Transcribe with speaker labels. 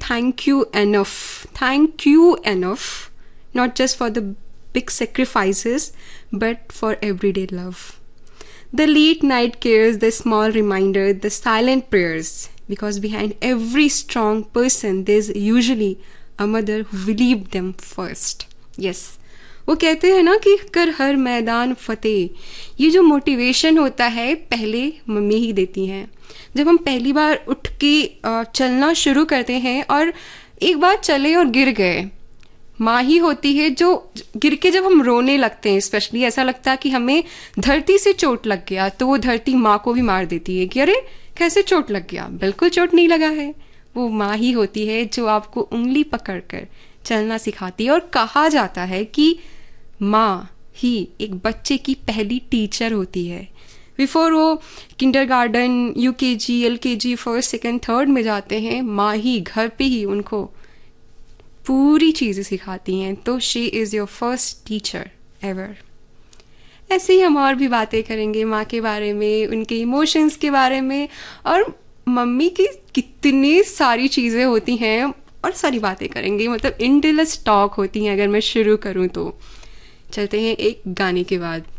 Speaker 1: thank you enough, not just for the big sacrifices, but for everyday love. The late night cares, the small reminder, the silent prayers. Because behind every strong person, there's usually a mother who believed them first. Yes, वो कहते हैं ना कि कर हर मैदान फतेह, ये जो motivation होता है पहले मम्मी ही देती हैं. जब हम पहली बार उठ के चलना शुरू करते हैं और एक बार चले और गिर गए, माँ ही होती है जो गिर के जब हम रोने लगते हैं, स्पेशली ऐसा लगता है कि हमें धरती से चोट लग गया, तो वो धरती माँ को भी मार देती है कि अरे कैसे चोट लग गया. बिल्कुल चोट नहीं लगा है. वो माँ ही होती है जो आपको उंगली पकड़कर चलना सिखाती है. और कहा जाता है कि माँ ही एक बच्चे की पहली टीचर होती है. बिफोर वो kindergarten, UKG, LKG, first, second, third में जाते हैं, माँ ही घर पे ही उनको पूरी चीज़ें सिखाती हैं. तो she is your first teacher ever. ऐसे ही हम और भी बातें करेंगे माँ के बारे में, उनके इमोशंस के बारे में, और मम्मी की कितनी सारी चीज़ें होती हैं, और सारी बातें करेंगे. मतलब इंटेलेस टॉक होती हैं अगर मैं शुरू करूँ तो. चलते हैं एक गाने के बाद.